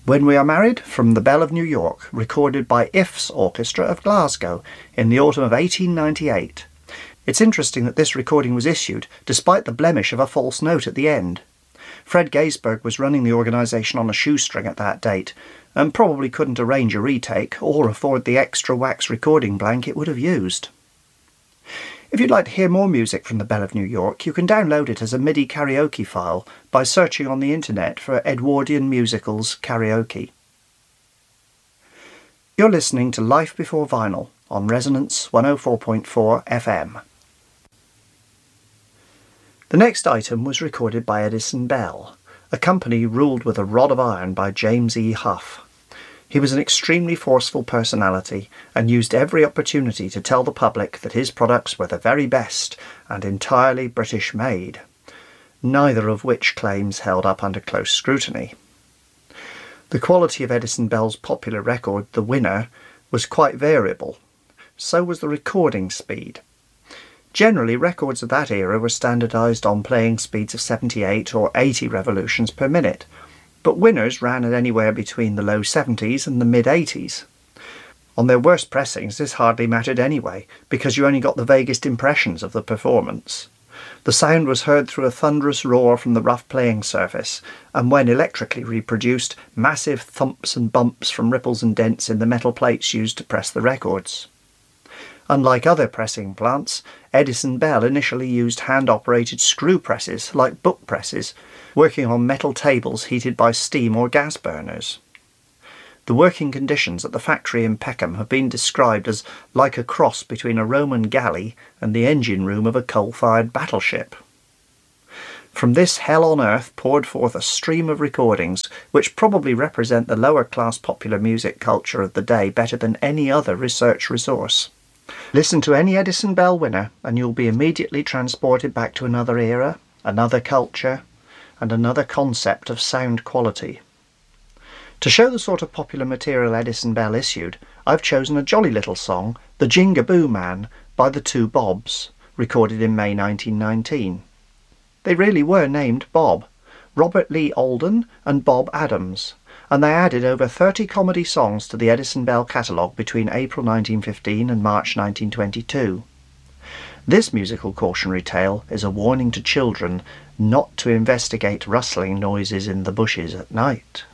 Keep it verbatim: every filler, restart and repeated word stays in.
When We Are Married from The Belle of New York, recorded by Iff's Orchestra of Glasgow in the autumn of eighteen ninety-eight. It's interesting that this recording was issued despite the blemish of a false note at the end. Fred Gaisberg was running the organisation on a shoestring at that date, and probably couldn't arrange a retake or afford the extra wax recording blank it would have used. If you'd like to hear more music from The Belle of New York, you can download it as a MIDI karaoke file by searching on the internet for Edwardian Musicals Karaoke. You're listening to Life Before Vinyl on Resonance one oh four point four F M. The next item was recorded by Edison Bell, a company ruled with a rod of iron by James E. Huff. He was an extremely forceful personality and used every opportunity to tell the public that his products were the very best and entirely British made, neither of which claims held up under close scrutiny. The quality of Edison Bell's popular record, The Winner, was quite variable. So was the recording speed. Generally, records of that era were standardised on playing speeds of seventy-eight or eighty revolutions per minute, but Winners ran at anywhere between the low seventies and the mid-eighties. On their worst pressings this hardly mattered anyway, because you only got the vaguest impressions of the performance. The sound was heard through a thunderous roar from the rough playing surface, and when electrically reproduced, massive thumps and bumps from ripples and dents in the metal plates used to press the records. Unlike other pressing plants, Edison Bell initially used hand-operated screw presses like book presses, working on metal tables heated by steam or gas burners. The working conditions at the factory in Peckham have been described as like a cross between a Roman galley and the engine room of a coal-fired battleship. From this hell on earth poured forth a stream of recordings which probably represent the lower-class popular music culture of the day better than any other research resource. Listen to any Edison Bell winner and you'll be immediately transported back to another era, another culture, and another concept of sound quality. To show the sort of popular material Edison Bell issued, I've chosen a jolly little song, The Jingaboo Man, by the Two Bobs, recorded in May nineteen nineteen. They really were named Bob, Robert Lee Alden and Bob Adams, and they added over thirty comedy songs to the Edison Bell catalogue between April nineteen fifteen and March nineteen twenty-two. This musical cautionary tale is a warning to children not to investigate rustling noises in the bushes at night.